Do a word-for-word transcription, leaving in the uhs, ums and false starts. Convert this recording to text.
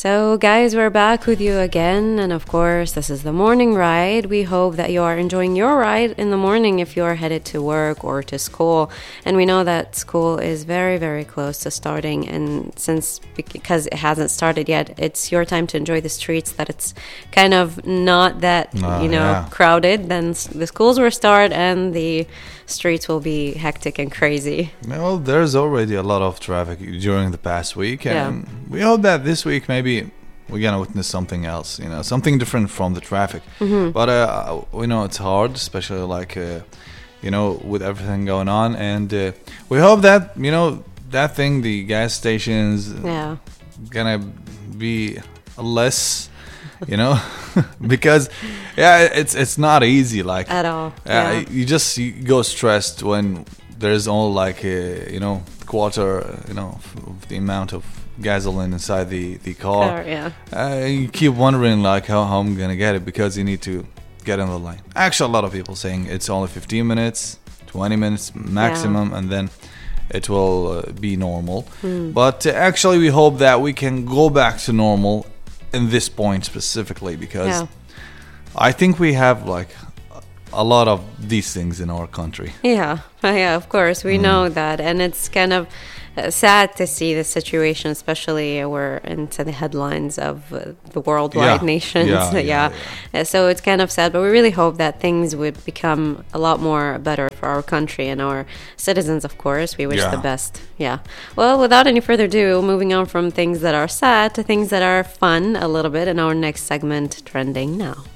So, guys, we're back with you again. And of course, this is the morning ride. We hope that you are enjoying your ride in the morning if you are headed to work or to school. And we know that school is very, very close to starting. And since, because it hasn't started yet, it's your time to enjoy the streets, that it's kind of not that, uh, you know, yeah. crowded. Then the schools will start and the streets will be hectic and crazy. Well, there's already a lot of traffic during the past week, and Yeah. we hope that this week maybe we're gonna witness something else, you know, something different from the traffic. Mm-hmm. But uh, we know it's hard, especially like uh, you know, with everything going on, and uh, we hope that, you know, that thing, the gas stations, Yeah. gonna be less. You know, because yeah, it's it's not easy like At all. Yeah, Yeah. you just you go stressed when there's only like a, you know, quarter, you know, of the amount of gasoline inside the the car. Car, yeah. Uh, you keep wondering like how, how I'm gonna get it, because you need to get on the line. Actually, a lot of people saying it's only fifteen minutes, twenty minutes maximum, and then it will uh, be normal. Mm. But uh, actually, we hope that we can go back to normal in this point specifically, because Yeah. I think we have like a lot of these things in our country. Yeah, yeah, of course, we know that, and it's kind of uh, sad to see the situation, especially uh, we're into the headlines of uh, the worldwide Yeah. nations. Yeah, yeah, yeah, Uh, so it's kind of sad, but we really hope that things would become a lot more better for our country and our citizens. Of course, we wish Yeah. the best. Yeah. Well, without any further ado, moving on from things that are sad to things that are fun a little bit in our next segment, Trending Now.